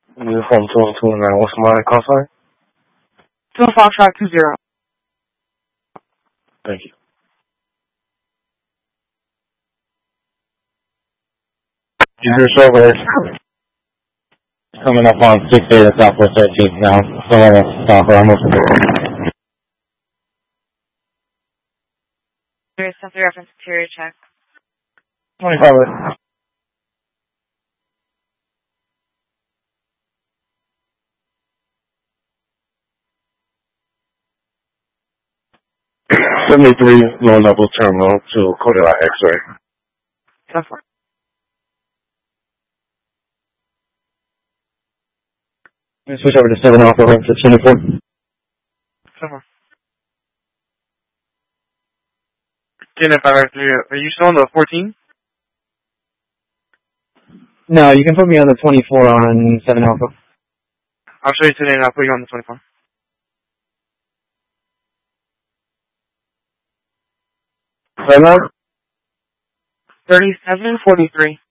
Uniform 229, what's my call sign? 2 Foxtrot 20. Thank you. Your service coming up on 6-8 at Southwest 13th now. So I'm going to stop her. I'm looking. There's something reference interior check. 25. 73 low level terminal to Kodai X-ray. 10-4. Switch over to 7 Alpha Rank 15-4. 10-4. Again, if I were to, are you still on the 14? No, you can put me on the 24 on 7 Alpha. I'll show you today and I'll put you on the 24. 3743.